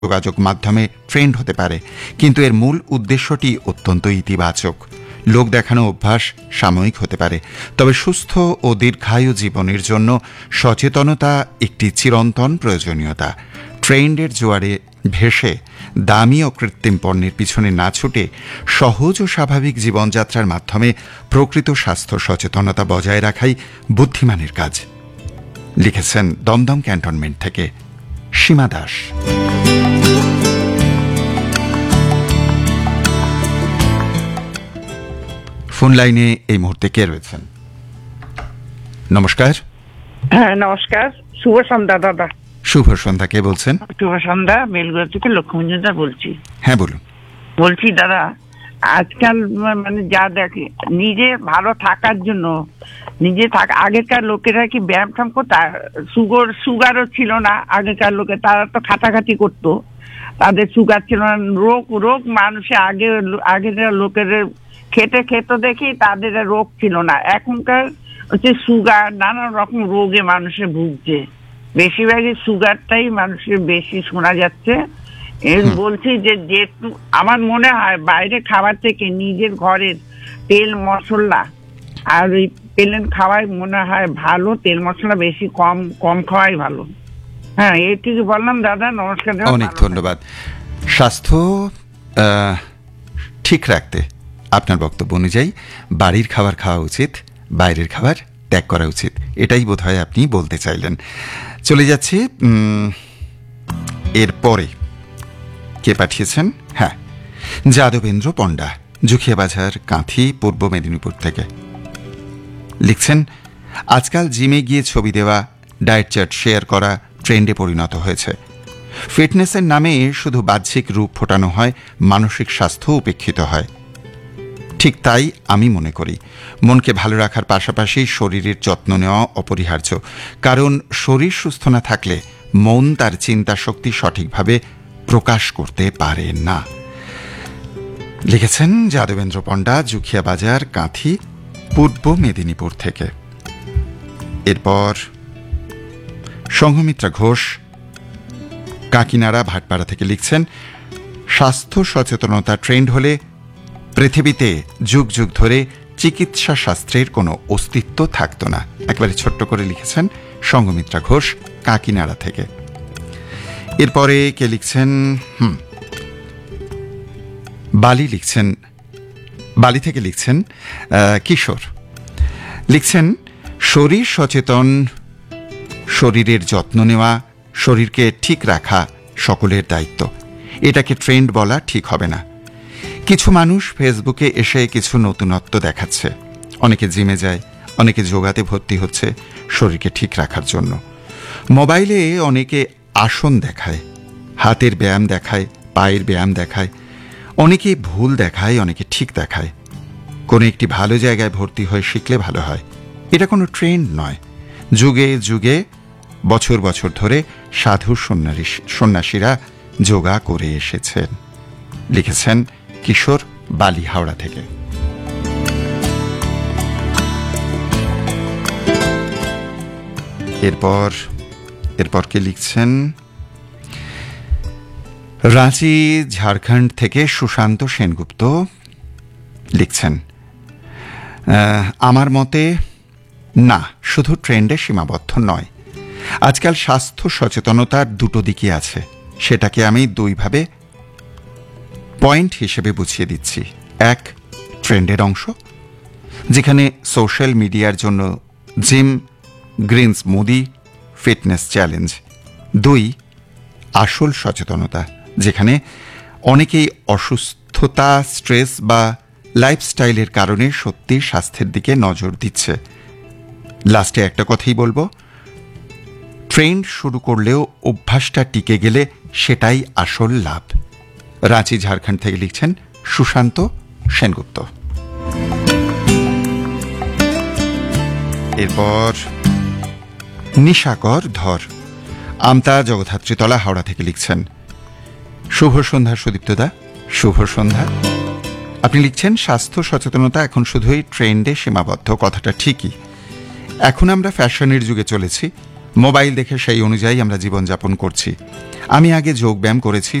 যোগাযোগ মাধ্যমে ট্রেন্ড হতে পারে, কিন্তু এর মূল উদ্দেশ্যটি অত্যন্ত ইতিবাচক। লোক দেখানো অভ্যাস সাময়িক হতে পারে, তবে সুস্থ ও দীর্ঘায়ু জীবনের জন্য সচেতনতা একটি চিরন্তন প্রয়োজনীয়তা। ট্রেন্ডের জোয়ারে ভেসে দামি ও কৃত্রিম পণ্যের পিছনে না ছুটে সহজ ও স্বাভাবিক জীবনযাত্রার মাধ্যমে প্রকৃত স্বাস্থ্য সচেতনতা বজায় রাখাই বুদ্ধিমানের কাজ। লিখেছেন দমদম ক্যান্টনমেন্ট থেকে সীমা দাস। ফোন লাইনে এই মুহূর্তে কে রয়েছেন? নমস্কার। হ্যাঁ নমস্কার, শুভ সন্ধ্যা দাদা। শুভ সন্ধ্যা, কে বলছেন? শুভ সন্ধ্যা, মেলগুড়া থেকে লক্ষ্মীঞ্জনদা বলছি। হ্যাঁ বলুন। বলছি দাদা, আজকাল মানে যা দেখে নিজে ভালো থাকার জন্য নিজে থাকা, আগেকার লোকেরা কি ব্যায়াম ট্যাম করতো? সুগারও ছিল না আগেকার লোকে, তারা তো খাটাখাটি করতো, তাদের সুগার ছিল না। রোগ মানুষে আগেকার লোকের খেতে খেত দেখি তাদের রোগ ছিল না। এখনকার হচ্ছে সুগার, নানা রকম রোগে মানুষে ভুগছে। বেশিরভাগই সুগারটাই মানুষের বেশি শোনা যাচ্ছে। বলছি যে যেহেতু আমার মনে হয় বাইরে খাবার থেকে নিজের ঘরের তেল মশলা আর ওই প্লেন খাওয়াই মনে হয় ভালো। তেল মশলা বেশি কম খাওয়াই ভালো। হ্যাঁ, এইটুকু বললাম দাদা, নমস্কার। অনেক ধন্যবাদ। স্বাস্থ্য ঠিক রাখতে আপনার বক্তব্য অনুযায়ী বাড়ির খাবার খাওয়া উচিত, বাইরের খাবার ত্যাগ করা উচিত, এটাই বোধহয় আপনি বলতে চাইলেন। চলে যাচ্ছে এরপরে কে পাঠিয়েছেন? হ্যাঁ, যাদবেন্দ্র পণ্ডা, জুখিয়া বাজার, কাঁথি, পূর্ব মেদিনীপুর থেকে লিখছেন, আজকাল জিমে গিয়ে ছবি দেওয়া, ডায়েট চার্ট শেয়ার করা ট্রেন্ডে পরিণত হয়েছে। ফিটনেসের নামে শুধু বাহ্যিক রূপ ফোটানো হয়, মানসিক স্বাস্থ্য উপেক্ষিত হয়। ঠিক তাই আমি মনে করি মনকে ভালো রাখার পাশাপাশি শরীরের যত্ন নেওয়া অপরিহার্য, কারণ শরীর সুস্থ না থাকলে মন তার চিন্তা শক্তি সঠিকভাবে প্রকাশ করতে পারে না। লিখেছেন যাদবেন্দ্র পণ্ডা, জুখিয়া বাজার, কাঁথি, পূর্ব মেদিনীপুর থেকে। এরপর সংঘমিত্রা ঘোষ, কাকিনাড়া, ভাটপাড়া থেকে লিখছেন, স্বাস্থ্য সচেতনতা ট্রেন্ড হলে পৃথিবীতে যুগ যুগ ধরে চিকিৎসা শাস্ত্রের কোনো অস্তিত্ব থাকতো না। একেবারে ছোট্ট করে লিখেছেন সংঘমিত্রা ঘোষ, কাকিনাড়া থেকে। এরপরে কে লিখছেন? বালি থেকে লিখছেন কিশোর। লিখছেন, শরীর সচেতন, শরীরের যত্ন নেওয়া, শরীরকে ঠিক রাখা সকলের দায়িত্ব। এটাকে ট্রেন্ড বলা ঠিক হবে না। কিছু মানুষ ফেসবুকে এসে কিছু নতুনত্ব দেখাচ্ছে, অনেকে জিমে যায়, অনেকে যোগাতে ভর্তি হচ্ছে শরীরকে ঠিক রাখার জন্য। মোবাইলে অনেকে আসন দেখায়, হাতের ব্যায়াম দেখায়, পায়ের ব্যায়াম দেখায়, অনেকে ভুল দেখায়, অনেকে ঠিক দেখায়। কোনো একটি ভালো জায়গায় ভর্তি হয়ে শিখলে ভালো হয়। এটা কোনো ট্রেন্ড নয়। যুগে যুগে বছর বছর ধরে সাধু সন্ন্যাসীরা যোগা করে এসেছেন। লিখেছেন কিশোর, বালি, হাওড়া থেকে। এরপর কে লিখছেন? রাঁচি, ঝাড়খণ্ড থেকে সুশান্ত সেনগুপ্ত লিখছেন, আমার মতে না, শুধু ট্রেন্ডে সীমাবদ্ধ নয়। আজকাল স্বাস্থ্য সচেতনতার দুটো দিকই আছে, সেটাকে আমি দুইভাবে পয়েন্ট হিসেবে বুঝিয়ে দিচ্ছি। এক, ট্রেন্ডের অংশ, যেখানে সোশ্যাল মিডিয়ার জন্য gym, green smoothie, fitness challenge. দুই, আসল সচেতনতা, যেখানে অনেকেই অসুস্থতা, স্ট্রেস বা লাইফস্টাইলের কারণে সত্যি স্বাস্থ্যের দিকে নজর দিচ্ছে। লাস্টে একটা কথাই বলবো, ট্রেন্ড শুরু করলেও অভ্যাসটা টিকে গেলে সেটাই আসল লাভ। রাঁচি, ঝাড়খণ্ড থেকে লিখছেন সুশান্ত সেনগুপ্ত। এরপর নিশাকর ধর, আমতা, জগদ্ধাত্রীতলা, হাওড়া থেকে লিখছেন, শুভ সন্ধ্যা সুদীপ্তদা। শুভ সন্ধ্যা। আপনি লিখছেন, স্বাস্থ্য সচেতনতা এখন শুধুই ট্রেন্ডে সীমাবদ্ধ। কথাটা ঠিকই। এখন আমরা ফ্যাশনের যুগে চলেছি, মোবাইল দেখে সেই অনুযায়ী আমরা জীবনযাপন করছি। আমি আগে যোগ ব্যায়াম করেছি,